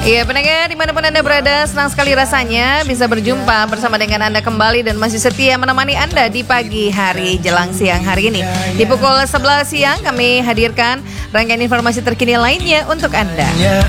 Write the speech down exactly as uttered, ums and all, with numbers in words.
Iya pendengar dimanapun Anda berada, senang sekali rasanya bisa berjumpa bersama dengan Anda kembali dan masih setia menemani Anda di pagi hari jelang siang hari ini. Di pukul sebelas siang kami hadirkan rangkaian informasi terkini lainnya untuk Anda.